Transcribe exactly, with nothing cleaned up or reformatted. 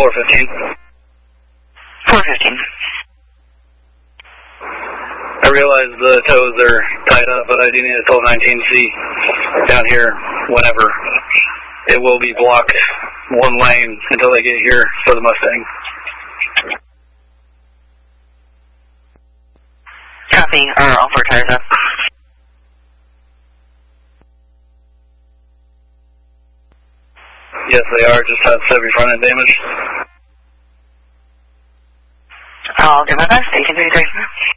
four fifteen. four fifteen. I realize the tows are tied up, but I do need a twelve nineteen C down here whenever. It will be blocked one lane until they get here for the Mustang. Copy, or all four tires up. Yes, they are. Just have heavy front end damage. I'll do my best. You can do your